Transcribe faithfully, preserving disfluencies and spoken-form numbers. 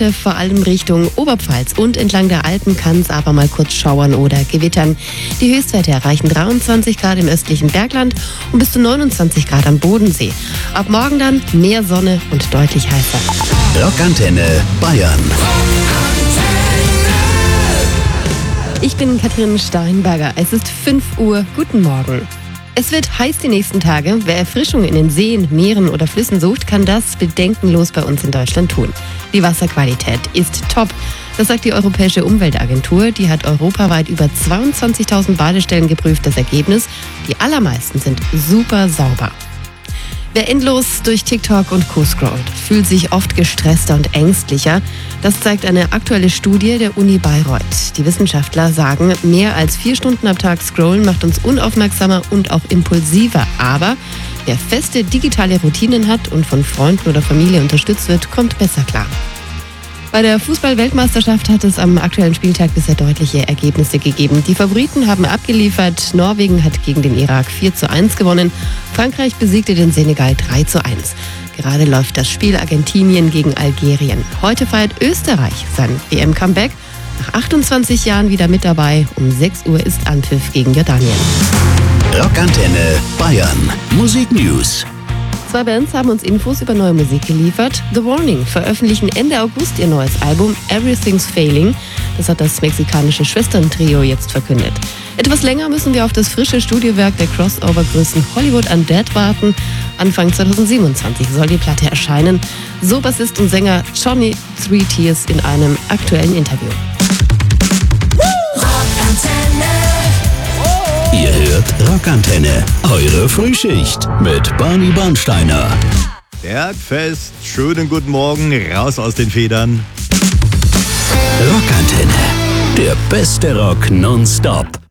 Heute vor allem Richtung Oberpfalz und entlang der Alpen kann es aber mal kurz schauern oder gewittern. Die Höchstwerte erreichen dreiundzwanzig Grad im östlichen Bergland und bis zu neunundzwanzig Grad am Bodensee. Ab morgen dann mehr Sonne und deutlich heißer. Rockantenne Bayern. Ich bin Katrin Steinberger. Es ist fünf Uhr. Guten Morgen. Es wird heiß die nächsten Tage. Wer Erfrischung in den Seen, Meeren oder Flüssen sucht, kann das bedenkenlos bei uns in Deutschland tun. Die Wasserqualität ist top. Das sagt die Europäische Umweltagentur. Die hat europaweit über zweiundzwanzigtausend Badestellen geprüft. Das Ergebnis? Die allermeisten sind super sauber. Wer endlos durch TikTok und Co. scrollt, fühlt sich oft gestresster und ängstlicher. Das zeigt eine aktuelle Studie der Uni Bayreuth. Die Wissenschaftler sagen, mehr als vier Stunden am Tag scrollen macht uns unaufmerksamer und auch impulsiver. Aber wer feste digitale Routinen hat und von Freunden oder Familie unterstützt wird, kommt besser klar. Bei der Fußball-Weltmeisterschaft hat es am aktuellen Spieltag bisher deutliche Ergebnisse gegeben. Die Favoriten haben abgeliefert. Norwegen hat gegen den Irak vier zu eins gewonnen. Frankreich besiegte den Senegal drei zu eins. Gerade läuft das Spiel Argentinien gegen Algerien. Heute feiert Österreich sein W M-Comeback. Nach achtundzwanzig Jahren wieder mit dabei. Um sechs Uhr ist Anpfiff gegen Jordanien. Rockantenne Bayern. Musik News. Zwei Bands haben uns Infos über neue Musik geliefert. The Warning veröffentlichen Ende August ihr neues Album Everything's Failing. Das hat das mexikanische Schwestern-Trio jetzt verkündet. Etwas länger müssen wir auf das frische Studiowerk der Crossover-Größen Hollywood Undead warten. Anfang zweitausendsiebenundzwanzig soll die Platte erscheinen. So Bassist und Sänger Johnny Three Tears in einem aktuellen Interview. Ihr hört Rockantenne, eure Frühschicht mit Barney Bernsteiner. Bergfest, schönen guten Morgen, raus aus den Federn. Rockantenne, der beste Rock nonstop.